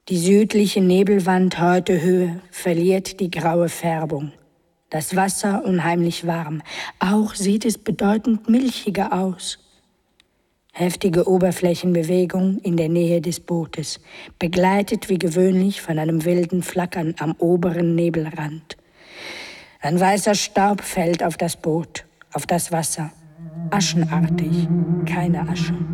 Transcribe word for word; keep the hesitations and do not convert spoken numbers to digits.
Die südliche Nebelwand heute Höhe verliert die graue Färbung. Das Wasser unheimlich warm, auch sieht es bedeutend milchiger aus. Heftige Oberflächenbewegung in der Nähe des Bootes, begleitet wie gewöhnlich von einem wilden Flackern am oberen Nebelrand. Ein weißer Staub fällt auf das Boot, auf das Wasser. Aschenartig, keine Asche.